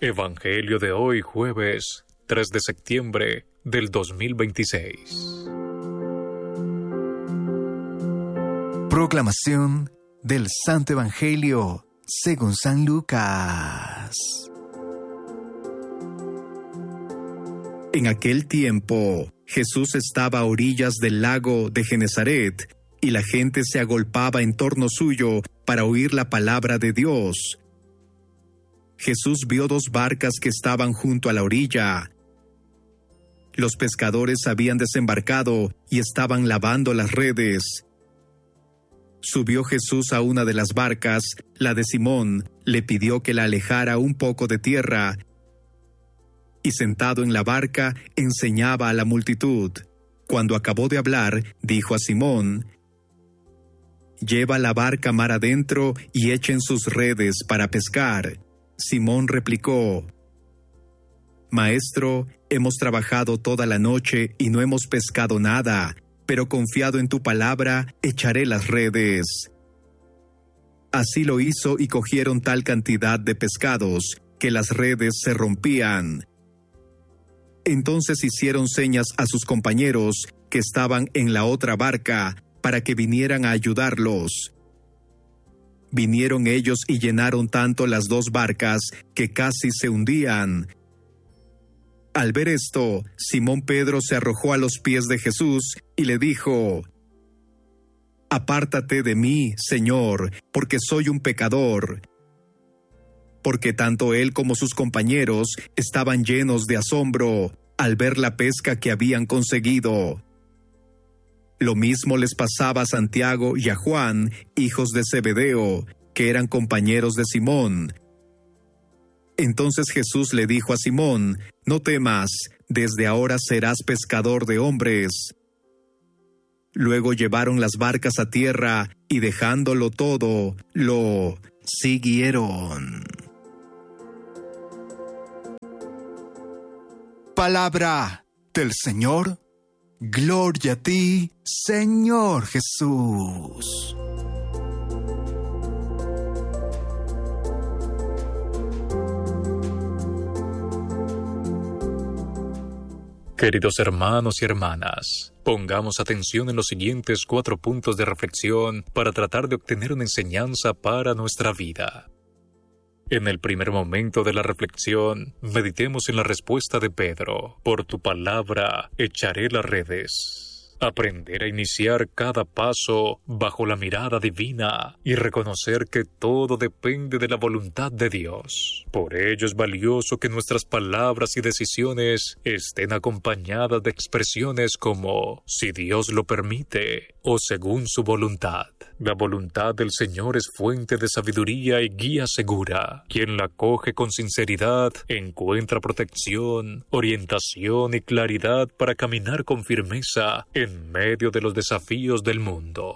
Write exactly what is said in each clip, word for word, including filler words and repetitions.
Evangelio de hoy, jueves tres de septiembre del dos mil veintiséis. Proclamación del Santo Evangelio según San Lucas. En aquel tiempo, Jesús estaba a orillas del lago de Genesaret, y la gente se agolpaba en torno suyo para oír la palabra de Dios. Jesús vio dos barcas que estaban junto a la orilla. Los pescadores habían desembarcado y estaban lavando las redes. Subió Jesús a una de las barcas, la de Simón, le pidió que la alejara un poco de tierra, y sentado en la barca enseñaba a la multitud. Cuando acabó de hablar, dijo a Simón: «Lleva la barca mar adentro y echen sus redes para pescar». Simón replicó: «Maestro, hemos trabajado toda la noche y no hemos pescado nada, pero confiado en tu palabra, echaré las redes». Así lo hizo y cogieron tal cantidad de pescados que las redes se rompían. Entonces hicieron señas a sus compañeros que estaban en la otra barca para que vinieran a ayudarlos. Vinieron ellos y llenaron tanto las dos barcas que casi se hundían. Al ver esto, Simón Pedro se arrojó a los pies de Jesús y le dijo: «Apártate de mí, Señor, porque soy un pecador». Porque tanto él como sus compañeros estaban llenos de asombro al ver la pesca que habían conseguido. Lo mismo les pasaba a Santiago y a Juan, hijos de Zebedeo, que eran compañeros de Simón. Entonces Jesús le dijo a Simón: «No temas, desde ahora serás pescador de hombres». Luego llevaron las barcas a tierra y dejándolo todo, lo siguieron. Palabra del Señor. Gloria a ti, Señor Jesús. Queridos hermanos y hermanas, pongamos atención en los siguientes cuatro puntos de reflexión para tratar de obtener una enseñanza para nuestra vida. En el primer momento de la reflexión, meditemos en la respuesta de Pedro: «Por tu palabra echaré las redes». Aprender a iniciar cada paso bajo la mirada divina y reconocer que todo depende de la voluntad de Dios. Por ello es valioso que nuestras palabras y decisiones estén acompañadas de expresiones como «si Dios lo permite» o «según su voluntad». La voluntad del Señor es fuente de sabiduría y guía segura. Quien la acoge con sinceridad encuentra protección, orientación y claridad para caminar con firmeza en medio de los desafíos del mundo.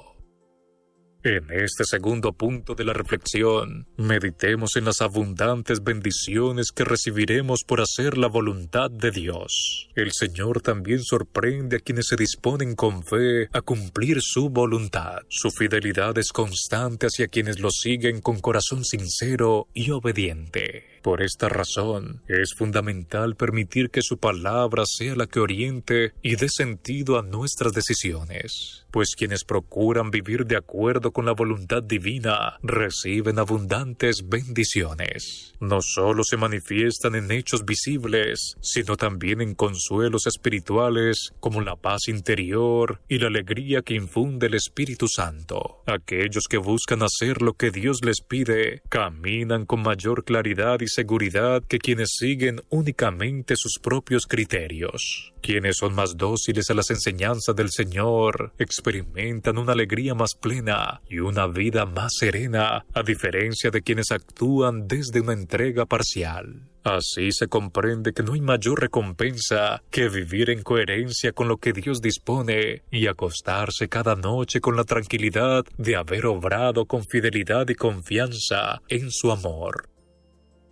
En este segundo punto de la reflexión, meditemos en las abundantes bendiciones que recibiremos por hacer la voluntad de Dios. El Señor también sorprende a quienes se disponen con fe a cumplir su voluntad. Su fidelidad es constante hacia quienes lo siguen con corazón sincero y obediente. Por esta razón, es fundamental permitir que su palabra sea la que oriente y dé sentido a nuestras decisiones, pues quienes procuran vivir de acuerdo con la voluntad divina reciben abundantes bendiciones. No solo se manifiestan en hechos visibles, sino también en consuelos espirituales como la paz interior y la alegría que infunde el Espíritu Santo. Aquellos que buscan hacer lo que Dios les pide caminan con mayor claridad y seguridad que quienes siguen únicamente sus propios criterios. Quienes son más dóciles a las enseñanzas del Señor experimentan una alegría más plena y una vida más serena, a diferencia de quienes actúan desde una entrega parcial. Así se comprende que no hay mayor recompensa que vivir en coherencia con lo que Dios dispone y acostarse cada noche con la tranquilidad de haber obrado con fidelidad y confianza en su amor.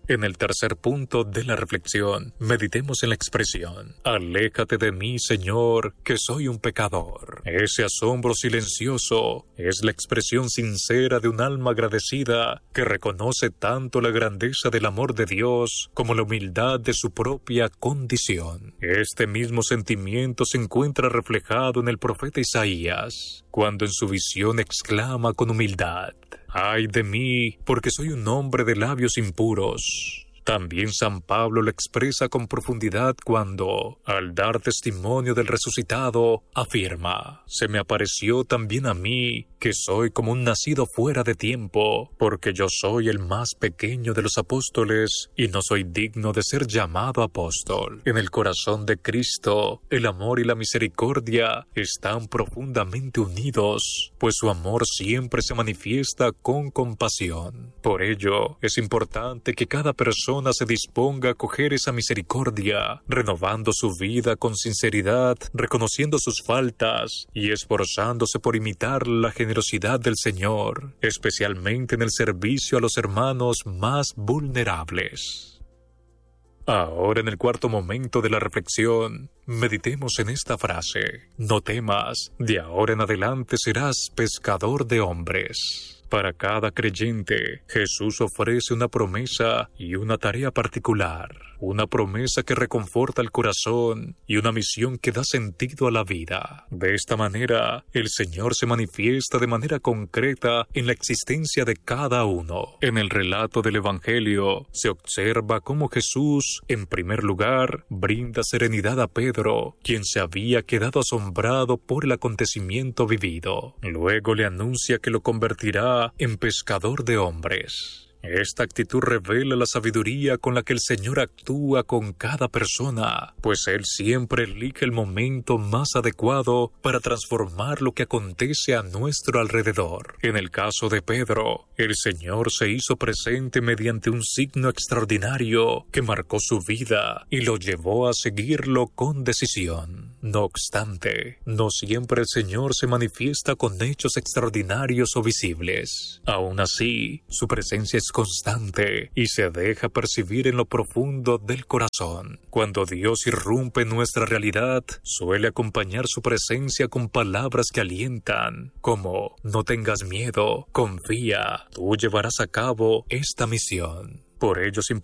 En el tercer punto de la reflexión, meditemos en la expresión: aléjate de mí, Señor, que soy un pecador. Ese asombro silencioso es la expresión sincera de un alma agradecida que reconoce tanto la grandeza del amor de Dios como la humildad de su propia condición. Este mismo sentimiento se encuentra reflejado en el profeta Isaías, cuando en su visión exclama con humildad: ¡ay de mí, porque soy un hombre de labios impuros! También San Pablo lo expresa con profundidad cuando, al dar testimonio del resucitado, afirma: se me apareció también a mí, que soy como un nacido fuera de tiempo, porque yo soy el más pequeño de los apóstoles y no soy digno de ser llamado apóstol. En el corazón de Cristo, el amor y la misericordia están profundamente unidos, pues su amor siempre se manifiesta con compasión. Por ello, es importante que cada persona se disponga a acoger esa misericordia, renovando su vida con sinceridad, reconociendo sus faltas y esforzándose por imitar la generosidad del Señor, especialmente en el servicio a los hermanos más vulnerables. Ahora, en el cuarto momento de la reflexión, meditemos en esta frase: no temas, de ahora en adelante serás pescador de hombres. Para cada creyente, Jesús ofrece una promesa y una tarea particular, una promesa que reconforta el corazón y una misión que da sentido a la vida. De esta manera, el Señor se manifiesta de manera concreta en la existencia de cada uno. En el relato del Evangelio, se observa cómo Jesús, en primer lugar, brinda serenidad a Pedro, quien se había quedado asombrado por el acontecimiento vivido. Luego le anuncia que lo convertirá en pescador de hombres. Esta actitud revela la sabiduría con la que el Señor actúa con cada persona, pues Él siempre elige el momento más adecuado para transformar lo que acontece a nuestro alrededor. En el caso de Pedro, el Señor se hizo presente mediante un signo extraordinario que marcó su vida y lo llevó a seguirlo con decisión. No obstante, no siempre el Señor se manifiesta con hechos extraordinarios o visibles. Aún así, su presencia es constante y se deja percibir en lo profundo del corazón. Cuando Dios irrumpe en nuestra realidad, suele acompañar su presencia con palabras que alientan, como: no tengas miedo, confía, tú llevarás a cabo esta misión. Por ello es